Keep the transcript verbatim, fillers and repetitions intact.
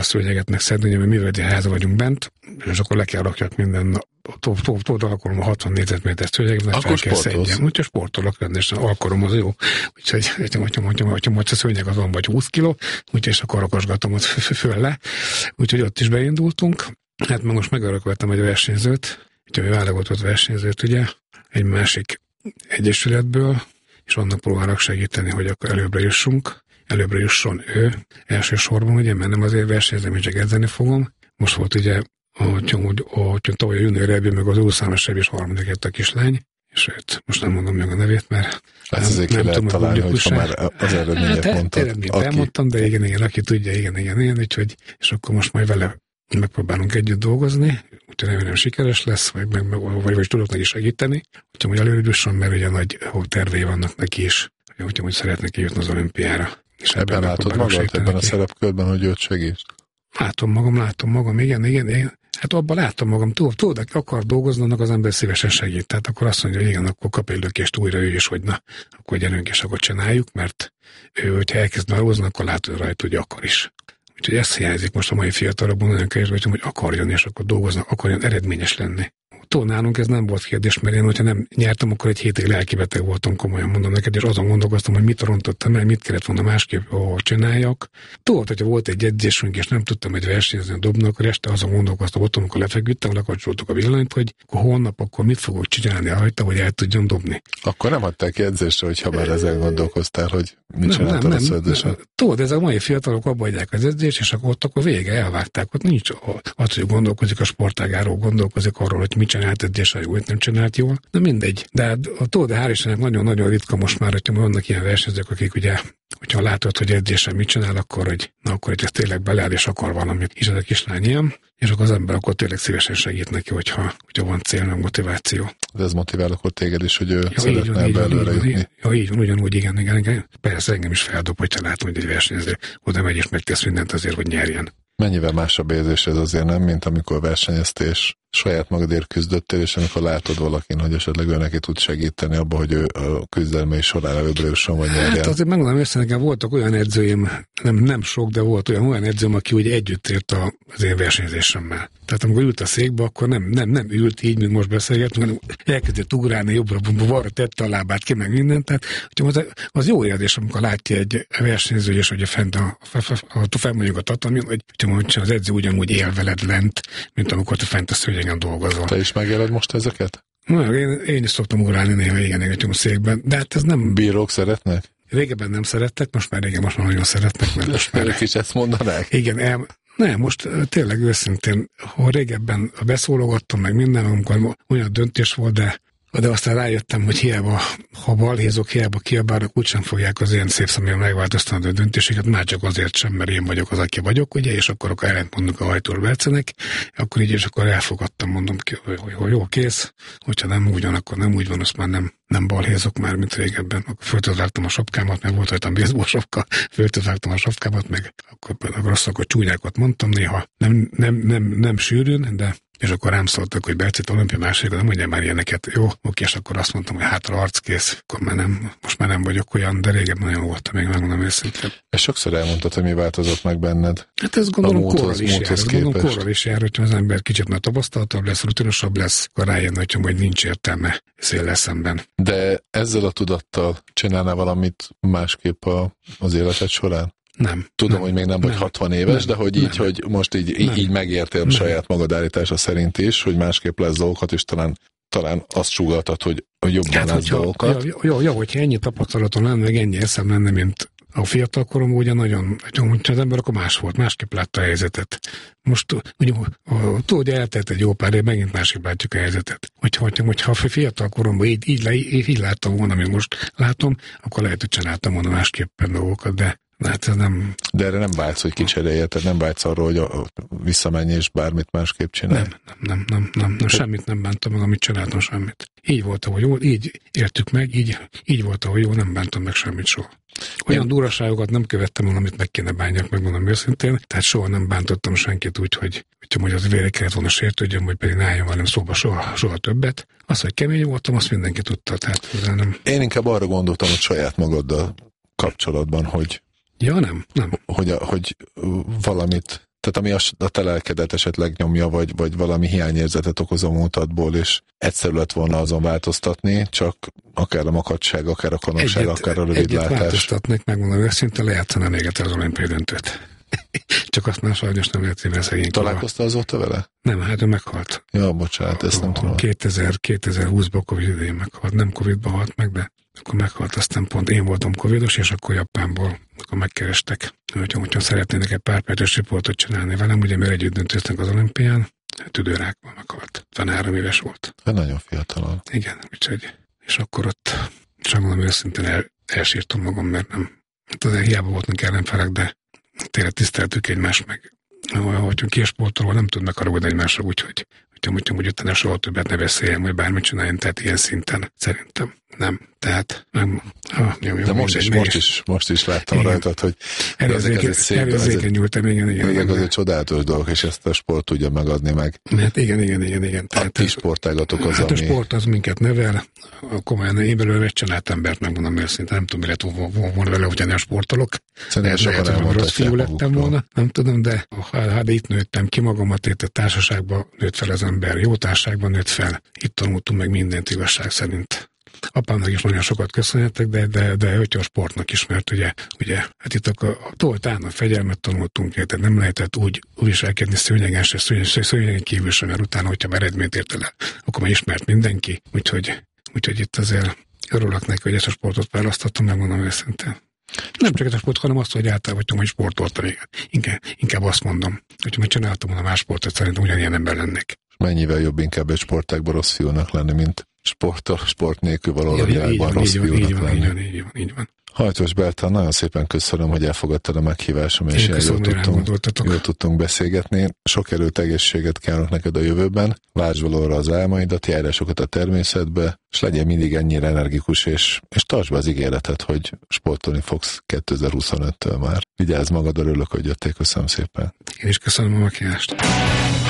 a szőnyeget megszedni, mert műveleti háza vagyunk bent, és akkor le kell rakjak minden nap. Tód alkalom a hatvan négyzetméter szőnyeget, fel kell szedjem. Úgyhogy sportolok rendesen, alkalom az jó. Úgyhogy, hogyha a szőnyeg azon vagy húsz kiló, úgyhogy akkor rakosgatom ott föl le. Úgyhogy ott is beindultunk. Hát meg most megörököltem egy versenyzőt, úgyhogy válogatott versenyzőt, ugye, egy másik egyesületből, és annak próbálok segíteni, hogy akkor előbbre jussunk. Előbbre jusson ő elsősorban, ugye, mert nem azért versenyzem, hogy csak edzeni fogom. Most volt ugye a tavaly a junior ebből, meg az úszámos ebből is harmadik lett a kislány, és őt most nem mondom meg a nevét, mert ez azért ki lehet találni, hogyha már az eredményet hát, mondtad. Eredményt elmondtam, de igen, igen, aki tudja, igen, igen, igen, úgyhogy, és akkor most majd vele megpróbálunk együtt dolgozni, úgyhogy remélem sikeres lesz, vagy, meg, meg, vagy, vagy tudok neki segíteni, úgyhogy hogy előre jusson, mert ugye nagy tervei vannak neki is, úgyhogy hogy szeretnék kijutni az olimpiára. És ebben, ebben látod magad, ebben a szerepkörben, hogy őt segíts? Látom magam, látom magam, igen, igen, igen. Hát abban látom magam, tudod, aki akar dolgozni, annak az ember szívesen segít. Tehát akkor azt mondja, hogy igen, akkor kap egy lökést újra ő is, hogy na, akkor gyerünk és akkor csináljuk, mert ő, hogyha elkezd dolgozni, akkor látod rajta, hogy akar is. Úgyhogy ezt hiányzik most a mai fiatalokban, nagyon kevésbé, hogy akarjon, és akkor dolgoznak, akarjon eredményes lenni. Tó, nálunk ez nem volt kérdés, mert én, hogyha nem nyertem, akkor egy hétig lelkibeteg voltam, komolyan mondom neked, és azon gondolkoztam, hogy mit rontottam el, mit kellett volna másképp ahol csináljak. Tudod, hogyha volt egy edzésünk, és nem tudtam egy versenyezni, dobni, akkor este azon gondolkoztam, ott, amikor lefeküdtem, lekapcsoltuk a villanyt, hogy akkor holnap, akkor mit fogok csinálni rajta, hogy el tudjam dobni. Akkor nem adták ki edzésre, hogyha már ezen gondolkoztál, hogy mit csináltál az edzésen? Tudod, ezek a mai fiatalok abba adják az edzést, és akkor ott akkor vége, elvágták. Ott nincs az, hogy gondolkozik a sportágáról, gondolkozik arról, hogy mit csinált edzésre jó, nem csinált jól. De mindegy. De a tudod, hál' Istennek nagyon-nagyon ritka most már, hogy vannak ilyen versenyzők, akik ugye, hogyha látod, hogy edzésre mit csinál, akkor, hogy na akkor, hogy ez tényleg beleáll, és akar valamit. És ez a kislány ilyen, és akkor az ember akkor tényleg szívesen segít neki, hogyha, hogyha van cél, meg motiváció. De ez motivál akkor téged is, hogy ő ja, szeretne ebbe előre jutni. Ja, így van, ugyanúgy, igen, igen, igen. Persze engem is feldob, hogyha látom, hogy egy versenyző oda megy és megtesz mindent azért, hogy nyerjen. Mennyivel másabb érzés ez azért nem, mint amikor versenyeztél, és saját magadért küzdöttél, és amikor látod valakin, hogy esetleg ő neki tud segíteni abba, hogy ő a küzdelmei során előbbre jusson, vagy nyerjen. Hát azért megmondom össze, nekem voltak olyan edzőim, nem, nem sok, de volt olyan, olyan edzőm, aki úgy együtt ért az én versenyzésemmel. Tehát amikor ült a székbe, akkor nem, nem, nem ült így, mint most beszélgetünk, hanem elkezdett ugrálni jobbra, balra, tette a lábát ki, meg mindent. Tehát az, az jó érzés, amikor látja egy versenyző, és hogy a fent a, a, fenn mondjuk a tatamin, hogy az edző ugyanúgy él veled lent, mint amikor te fent a szőnyegen dolgozol. Te is megéled most ezeket? Na, én, én is szoktam ugrálni néha, igen, igen, a székben, de hát ez nem... Bírók szeretnek? Régebben nem szerettek, most már régen most már nagyon szeretnek. Mert most már... Ők is ezt mondanák? Igen, el... nem, most tényleg őszintén, ha régebben beszólogattam meg minden, amikor olyan döntés volt, de de aztán rájöttem, hogy hiába, ha balhézok, hiába kiabálok, úgysem fogják az ilyen szép személyben megváltoztatni a döntéseket, már csak azért sem, mert én vagyok az, aki vagyok, ugye, és akkor akkor ellent mondunk a Hajtór Bercenek, akkor így, és akkor elfogadtam, mondom ki, hogy, hogy, hogy jó, kész, hogyha nem úgy van, akkor nem úgy van, azt már nem, nem balhézok már, mint régebben. Akkor föltövágtam a sapkámat, meg volt rajtam baseball sapka, föltövágtam a sapkámat, meg akkor, akkor rosszak, hogy csúnyákat mondtam néha, nem, nem, nem, nem sűrűn, de és akkor rám szóltak, hogy Bercét olimpia második, nem mondja már ilyeneket. Jó, oké, és akkor azt mondtam, hogy hátra arckész, akkor már nem, most már nem vagyok olyan, de régebben nagyon voltam, még megmondom őszintén. És sokszor elmondtad, hogy mi változott meg benned. Hát ez gondolom korral is jár, gondolom korral is jár, hogyha az ember kicsit már tapasztaltabb lesz, rutinosabb lesz, akkor rájön, hogy nincs értelme széllel szemben. De ezzel a tudattal csinálnál valamit másképp az életed során? Nem. Tudom, nem, hogy még nem vagy nem, hatvan éves, nem, de hogy így, nem, hogy most így, így, így megértél nem. saját magad állítása szerint is, hogy másképp lesz dolgokat, és talán, talán azt sugaltad, hogy, hogy jobban hát, lesz dolgokat. Jó, jó, jó, hogyha ennyi tapasztalaton lenne, meg ennyi eszem lenne, mint a fiatal korom, ugye nagyon, hogyha az ember akkor más volt, másképp látta a helyzetet. Most ugye, tudod, eltelt egy jó pár év, megint másképp látjuk a helyzetet. Hogyha, hogyha, hogyha a fiatal koromban így, így, így, így láttam volna, amit most látom, akkor lehet, hogy csináltam volna másképpen dolgokat, de hát ez nem... De erre nem vágysz, hogy kicserélje, tehát nem vágysz arról, hogy a, a visszamenj és bármit másképp csinálj? Nem, nem, nem, nem, nem, nem semmit nem bántam meg, amit csináltam, semmit. Így volt, ahogy jó, így értük meg, így, így volt, ahogy jó, nem bántam meg semmit soha. Olyan durvaságokat nem követtem volna, amit meg kéne bánjak, megmondom őszintén, tehát soha nem bántottam senkit úgy, hogy, hogy az vére kellett volna sértődjön, vagy pedig ne álljon velem szóba soha, soha többet. Az, hogy kemény voltam, azt mindenki tudta, tehát nem... Én inkább arra gondoltam, hogy saját magaddal kapcsolatban, hogy Ja, nem, nem. Hogy, hogy valamit Tehát ami a, a te lelkedet esetleg nyomja, vagy, vagy valami hiányérzetet okoz a múltadból, és egyszerű lett volna azon változtatni, csak akár a makadság, akár a konokság, egyet, akár a rövidlátás. Egyet változtatnék, megmondom őszintén, lejátszanám még egyszer az olimpiai döntőt. Csak azt már sajnos nem lehet szívesen szegény. Találkoztál azóta vele? Nem, hát ő meghalt. Ja, bocsánat, ezt nem tudom. kétezer, kétezer-húszban Covid idején meghalt. Nem Covidban halt meg, de akkor meghalt, aztán pont én voltam Covidos, és akkor Japánból akkor megkerestek, hogyha, hogyha szeretnének egy pár perces riportot csinálni velem, ugye mert együtt döntöztünk az olimpián, tüdőrákban meghalt. ötvenhárom éves volt. Nagyon fiatalon. Igen, úgyhogy, és akkor ott, csak mondom őszintén el, elsírtam magam, mert nem, hát azért hiába voltunk ellenfelek, de tényleg tiszteltük egymást, meg ahogy ki a sportoló nem tudnak haragudni egymásra, úgyhogy hogyha mondjam, hogy utána soha többet ne beszéljem, vagy bármit csináljon, tehát ilyen szinten szerintem nem. Tehát nem. Ha, jó, jó, de most is, most, is, most is láttam igen. rajtad, hogy előzéken nyúltam, igen, igen. Ezek az egy csodálatos dolog, és ezt a sport tudja megadni meg. Hát igen, igen, igen. igen. Tehát a ti sportágatok az, hát ami... a sport az minket nevel, komolyan én belőle egy család embert megmondom őszintén, nem tudom, mire volna vele, hogy nem sportolok. Szerintem sokan elmondhatják rossz fiú lettem volna, nem tudom, de hát itt nőttem ki magamat, itt a társaságban nőtt fel az ember, jó társaságban nőtt fel, itt tanultunk meg mindent igazság szerint. Apámnak is nagyon sokat köszönhetek, de, de, de hogy a sportnak is, mert ugye, ugye hát itt a, a toltán a fegyelmet tanultunk, tehát nem lehetett úgy, úgy viselkedni szőnyegen se, szőnyegen, szőnyegen kívül sem, mert utána, hogyha már eredményt ért el, akkor már ismert mindenki, úgyhogy, úgyhogy itt azért örülök neki, hogy ezt a sportot választottam, megmondom őszintén. Nem csak ez a sport, hanem azt, hogy általában hogy sportoltam, inkább, inkább azt mondom, hogyha majd csináltam volna más sportot, szerintem ugyanilyen ember lennék. Mennyivel jobb inkább egy sportágban rossz fiúnak lenni, mint sport, sport nélkül valahol a világban rossz így fiúnak van, lenni. Így van, így van, így van. Hajtos Bertalan, nagyon szépen köszönöm, hogy elfogadtad a meghívásom, és ilyen jól tudtunk, jól tudtunk beszélgetni. Sok erőt, egészséget kívánok neked a jövőben. Lásd valóra az álmaidat, járj sokat a természetbe, és legyen mindig ennyire energikus, és, és tartsd be az ígéretet, hogy sportolni fogsz kétezer-huszonöttől már. Vigyázz magad, örülök, hogy jöttél, köszönöm szépen. Én is köszönöm a meghívást.